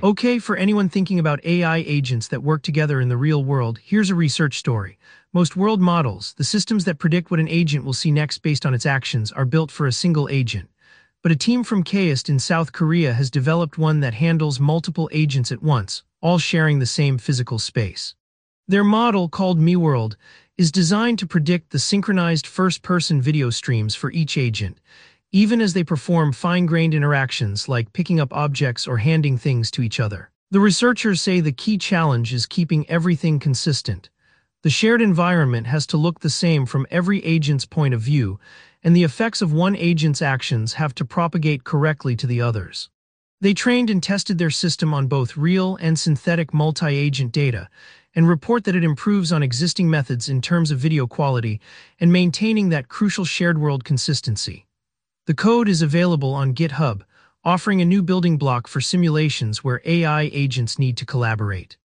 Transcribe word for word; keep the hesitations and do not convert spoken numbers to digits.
Okay, for anyone thinking about A I agents that work together in the real world, here's a research story. Most world models, the systems that predict what an agent will see next based on its actions, are built for a single agent. But a team from KAIST in South Korea has developed one that handles multiple agents at once, all sharing the same physical space. Their model, called MiWorld, is designed to predict the synchronized first-person video streams for each agent, even as they perform fine-grained interactions like picking up objects or handing things to each other. The researchers say the key challenge is keeping everything consistent. The shared environment has to look the same from every agent's point of view, and the effects of one agent's actions have to propagate correctly to the others. They trained and tested their system on both real and synthetic multi-agent data, and report that it improves on existing methods in terms of video quality and maintaining that crucial shared world consistency. The code is available on GitHub, offering a new building block for simulations where A I agents need to collaborate.